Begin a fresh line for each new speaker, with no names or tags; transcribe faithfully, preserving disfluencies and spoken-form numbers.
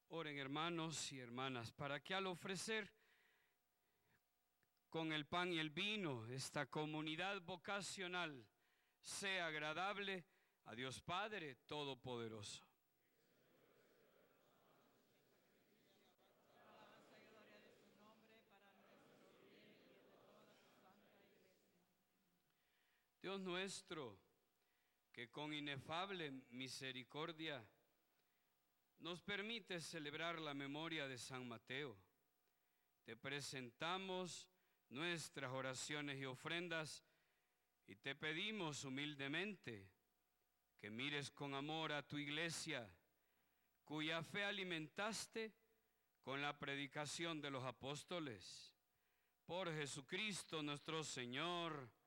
Oren, hermanos y hermanas, para que al ofrecer con el pan y el vino esta comunidad vocacional sea agradable a Dios Padre Todopoderoso. Dios nuestro, que con inefable misericordia nos permite celebrar la memoria de San Mateo, te presentamos nuestras oraciones y ofrendas y te pedimos humildemente que mires con amor a tu iglesia, cuya fe alimentaste con la predicación de los apóstoles. Por Jesucristo nuestro Señor.